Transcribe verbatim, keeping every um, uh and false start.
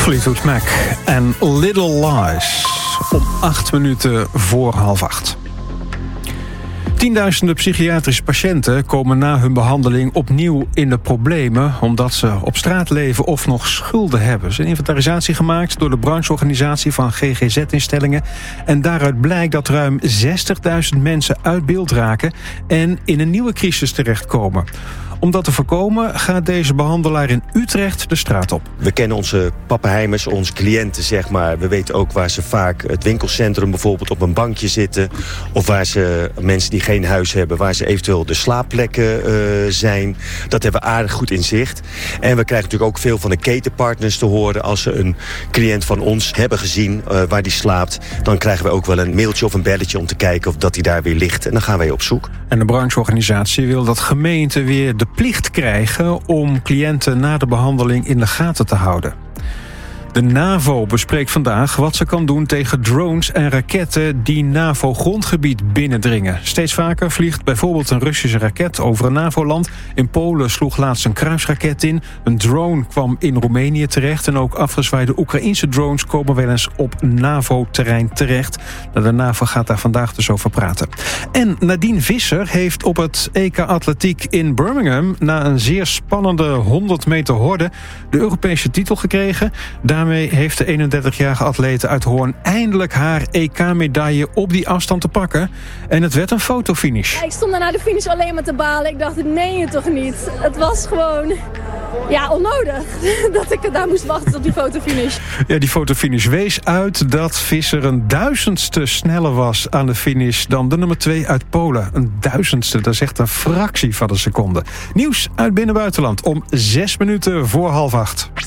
Fleetwood Mac en Little Lies om acht minuten voor half acht. Tienduizenden psychiatrische patiënten komen na hun behandeling opnieuw in de problemen omdat ze op straat leven of nog schulden hebben. Er is een inventarisatie gemaakt door de brancheorganisatie van G G Z-instellingen. En daaruit blijkt dat ruim zestigduizend mensen uit beeld raken en in een nieuwe crisis terechtkomen. Om dat te voorkomen gaat deze behandelaar in Utrecht de straat op. We kennen onze pappenheimers, onze cliënten, zeg maar. We weten ook waar ze vaak het winkelcentrum bijvoorbeeld op een bankje zitten. Of waar ze mensen die geen huis hebben, waar ze eventueel de slaapplekken uh, zijn. Dat hebben we aardig goed in zicht. En we krijgen natuurlijk ook veel van de ketenpartners te horen. Als ze een cliënt van ons hebben gezien uh, waar die slaapt, dan krijgen we ook wel een mailtje of een belletje om te kijken of dat die daar weer ligt. En dan gaan wij op zoek. En de brancheorganisatie wil dat gemeenten weer de plicht krijgen om cliënten na de behandeling in de gaten te houden. De NAVO bespreekt vandaag wat ze kan doen tegen drones en raketten die NAVO-grondgebied binnendringen. Steeds vaker vliegt bijvoorbeeld een Russische raket over een NAVO-land. In Polen sloeg laatst een kruisraket in. Een drone kwam in Roemenië terecht. En ook afgezwaaide Oekraïnse drones komen wel eens op NAVO-terrein terecht. De NAVO gaat daar vandaag dus over praten. En Nadine Visser heeft op het E K Atletiek in Birmingham na een zeer spannende honderd meter horde de Europese titel gekregen. Daar Daarmee heeft de eenendertigjarige atlete uit Hoorn eindelijk haar E K-medaille op die afstand te pakken. En het werd een fotofinish. Ja, ik stond daar na de finish alleen maar te balen. Ik dacht, ik meen je toch niet? Het was gewoon ja, onnodig dat ik daar moest wachten tot die fotofinish. Ja, die fotofinish wees uit dat Visser een duizendste sneller was aan de finish dan de nummer twee uit Polen. Een duizendste, dat is echt een fractie van een seconde. Nieuws uit binnen-buitenland om zes minuten voor half acht.